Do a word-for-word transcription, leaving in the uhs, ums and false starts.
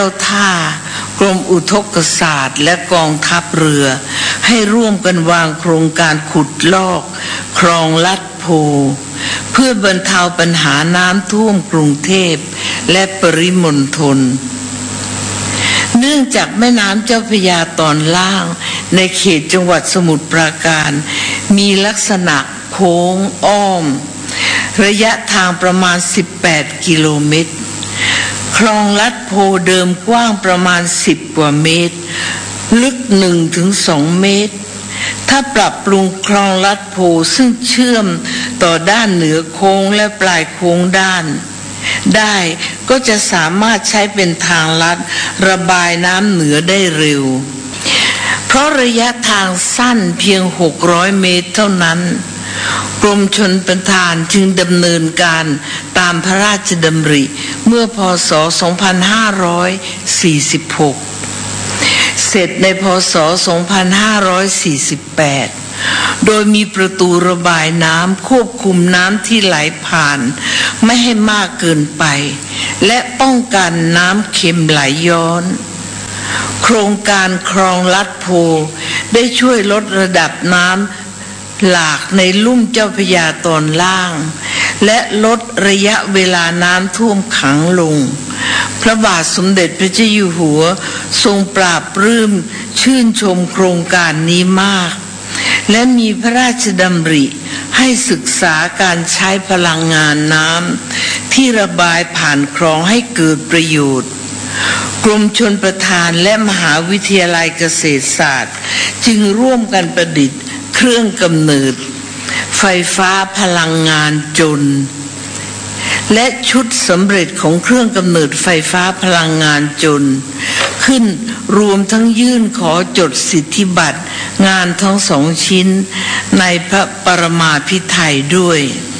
เจ้าท่ากรมอุทกศาสตร์และกองทัพเรือให้ร่วมกันวางโครงการขุดลอกคลองลัดโพเพื่อบรรเทาปัญหาน้ำท่วมกรุงเทพและปริมณฑลเนื่องจากแม่น้ำเจ้าพระยาตอนล่างในเขตจังหวัดสมุทรปราการมีลักษณะโค้งอ้อมระยะทางประมาณสิบแปดกิโลเมตรคลองลัดโพเดิมกว้างประมาณสิบกว่าเมตรลึก หนึ่งถึงสอง เมตรถ้าปรับปรุงคลองลัดโพซึ่งเชื่อมต่อด้านเหนือโค้งและปลายโค้งด้านได้ก็จะสามารถใช้เป็นทางลัดระบายน้ำเหนือได้เร็วเพราะระยะทางสั้นเพียงหกร้อยเมตรเท่านั้นกรมชลประทานจึงดำเนินการตามพระราชดำริเมื่อพ.ศ. สองพันห้าร้อยสี่สิบหกเสร็จในพ.ศ. สองพันห้าร้อยสี่สิบแปดโดยมีประตูระบายน้ำควบคุมน้ำที่ไหลผ่านไม่ให้มากเกินไปและป้องกันน้ำเค็มไหลย้อนโครงการคลองลัดโพได้ช่วยลดระดับน้ำหลากในลุ่มเจ้าพระยาตอนล่างและลดระยะเวลาน้ำท่วมขังลงพระบาทสมเด็จพระเจ้าอยู่หัวทรงปราบปลื้มชื่นชมโครงการนี้มากและมีพระราชดำริให้ศึกษาการใช้พลังงานน้ำที่ระบายผ่านคลองให้เกิดประโยชน์กรมชลประทานและมหาวิทยาลัยเกษตรศาสตร์จึงร่วมกันประดิษฐ์เครื่องกำเนิดไฟฟ้าพลังงานจนและชุดสำเร็จของเครื่องกำเนิดไฟฟ้าพลังงานจนขึ้นรวมทั้งยื่นขอจดสิทธิบัตรงานทั้งสองชิ้นในพระปรมาภิไธยด้วย